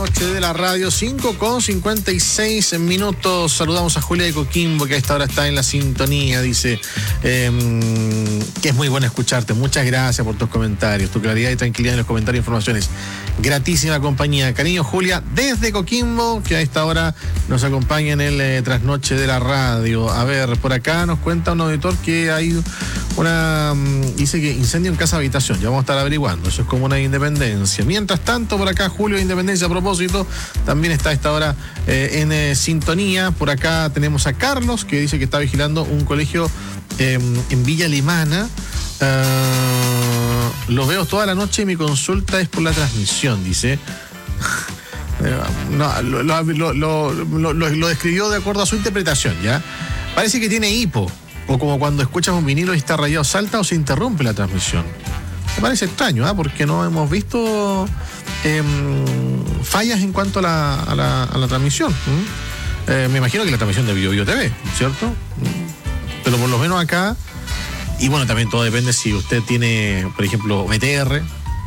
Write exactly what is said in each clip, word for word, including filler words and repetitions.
Noche de la radio, cinco con cincuenta y seis minutos. Saludamos a Julia de Coquimbo, que a esta hora está en la sintonía. Dice eh, que es muy bueno escucharte. Muchas gracias por tus comentarios, tu claridad y tranquilidad en los comentarios e informaciones. Gratísima compañía. Cariño, Julia, desde Coquimbo, que a esta hora nos acompaña en el eh, trasnoche de la radio. A ver, por acá nos cuenta un auditor que hay una... Dice que incendio en casa habitación. Ya vamos a estar averiguando. Eso es como una Independencia. Mientras tanto, por acá, Julio de Independencia, a propósito, también está a esta hora eh, en eh, sintonía. Por acá tenemos a Carlos, que dice que está vigilando un colegio eh, en Villa Alemana. Uh, los veo toda la noche y mi consulta es por la transmisión, dice. No, lo, lo, lo, lo, lo, lo describió de acuerdo a su interpretación, ¿ya? Parece que tiene hipo, o como cuando escuchas un vinilo y está rayado, salta o se interrumpe la transmisión. Me parece extraño, ¿eh? Porque no hemos visto eh, fallas en cuanto a la, a la, a la transmisión. ¿eh? Eh, me imagino que la transmisión de Bio Bio T V, ¿cierto? Pero por lo menos acá, y bueno, también todo depende si usted tiene, por ejemplo, B T R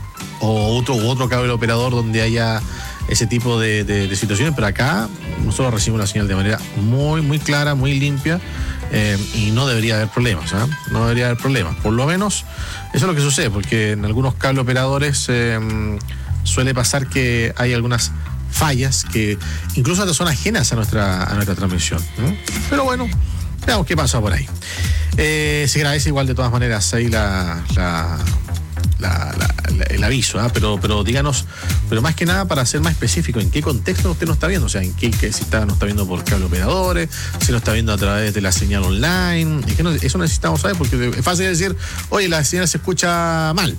o otro, u otro cable operador donde haya ese tipo de, de, de situaciones, pero acá nosotros recibimos la señal de manera muy, muy clara, muy limpia. Eh, y no debería haber problemas, ¿eh? No debería haber problemas. Por lo menos, eso es lo que sucede, porque en algunos cable operadores eh, suele pasar que hay algunas fallas que incluso son ajenas a nuestra, a nuestra transmisión. ¿eh? Pero bueno, veamos qué pasa por ahí. Eh, se agradece igual de todas maneras ahí la... la La, la, la, el aviso, ¿eh? pero, pero díganos, pero más que nada para ser más específico, en qué contexto usted nos está viendo, o sea, en qué, que si está, nos está viendo por cable operadores, si nos está viendo a través de la señal online, es que no, eso necesitamos saber, porque es fácil decir, oye, la señal se escucha mal,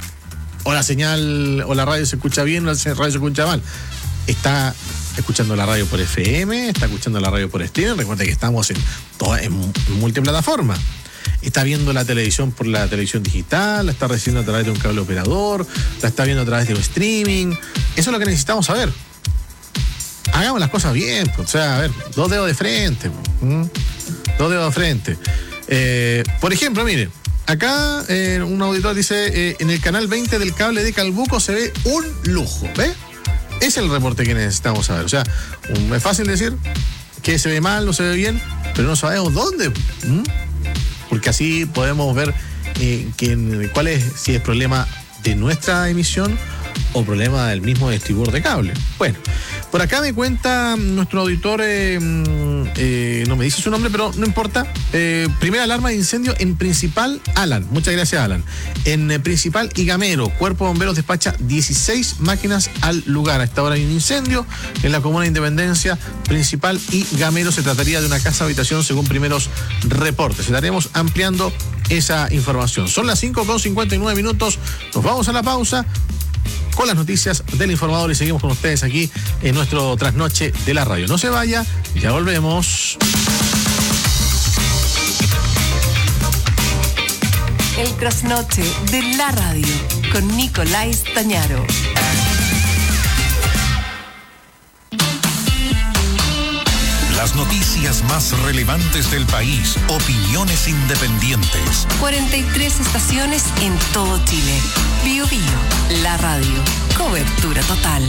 o la señal, o la radio se escucha bien, o la radio se escucha mal. Está escuchando la radio por F M, está escuchando la radio por streaming, recuerda que estamos en, toda, en multiplataforma. Está viendo la televisión por la televisión digital, la está recibiendo a través de un cable operador, la está viendo a través de un streaming. Eso es lo que necesitamos saber. Hagamos las cosas bien, pues, o sea, a ver, dos dedos de frente. ¿Mm? Dos dedos de frente. Eh, por ejemplo, mire, acá eh, un auditor dice, eh, en el canal veinte del cable de Calbuco se ve un lujo, ¿ve? Ese es el reporte que necesitamos saber. O sea, un, es fácil decir que se ve mal o se ve bien, pero no sabemos dónde. ¿Mm? Porque así podemos ver eh, que, cuál es, si es problema de nuestra emisión o problema del mismo distribuidor de cable. Bueno, por acá me cuenta nuestro auditor, eh, eh, no me dice su nombre, pero no importa. Eh, primera alarma de incendio en Principal, Alan. Muchas gracias, Alan. En eh, Principal y Gamero, Cuerpo de Bomberos despacha dieciséis máquinas al lugar. A esta hora hay un incendio en la comuna de Independencia, Principal y Gamero. Se trataría de una casa habitación según primeros reportes. Estaremos ampliando esa información. Son las cinco con cincuenta y nueve minutos. Nos vamos a la pausa con las noticias del informador y seguimos con ustedes aquí en nuestro trasnoche de la radio. No se vaya, ya volvemos. El trasnoche de la radio con Nicolás Tañaro. Las noticias más relevantes del país, opiniones independientes. cuarenta y tres estaciones en todo Chile. Bio Bio, la radio, cobertura total.